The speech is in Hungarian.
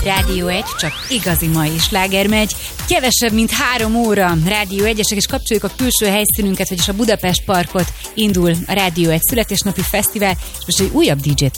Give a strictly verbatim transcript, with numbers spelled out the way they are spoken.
Rádió egy, csak igazi mai sláger megy. Kevesebb, mint három óra Rádió egyesek, és kapcsoljuk a külső helyszínünket, vagyis a Budapest Parkot. Indul a Rádió egy születésnapi fesztivál, és most egy újabb dé dzsét